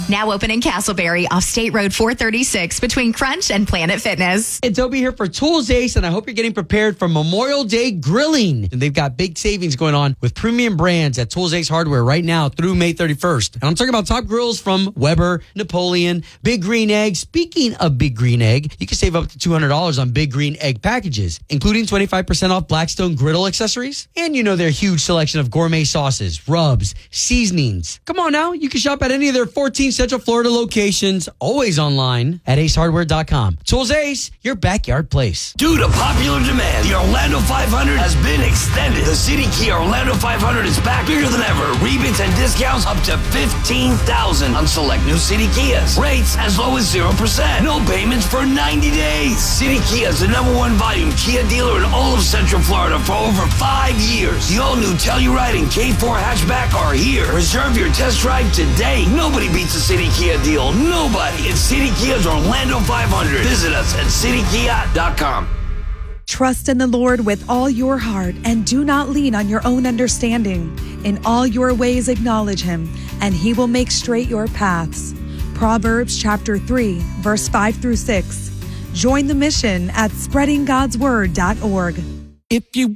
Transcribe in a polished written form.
Now open in Castleberry off State Road 436 between Crunch and Planet Fitness. It's Obi here for Tools Ace, and I hope you're getting prepared for Memorial Day grilling. And they've got big savings going on with premium brands at Tools Ace Hardware right now through May 31st. And I'm talking about top grills from Weber, Napoleon, Big Green Egg. Speaking of Big Green Egg, you can save up to $200 on Big Green Egg packages, including 25% off Blackstone griddle accessories. And you know their huge selection of gourmet sauces, rubs, seasonings. Come on now, you can shop at any of their 14 Central Florida locations, always online at acehardware.com. Tools Ace, your backyard place. Due to popular demand, the Orlando 500 has been extended. The City Kia Orlando 500 is back bigger than ever. Rebates and discounts up to $15,000 on select new City Kias. Rates as low as 0%. No payments for 90 days. City Kia is the #1 volume Kia dealer in all of Central Florida for over 5 years. The all-new Telluride and K4 hatchback are here. Reserve your test drive today. Nobody beats a City Kia deal. Nobody. It's City Kia's Orlando 500. Visit us at citykia.com. Trust in the Lord with all your heart and do not lean on your own understanding. In all your ways acknowledge him, and he will make straight your paths. Proverbs chapter 3, verse 5 through 6. Join the mission at spreadinggodsword.org. If you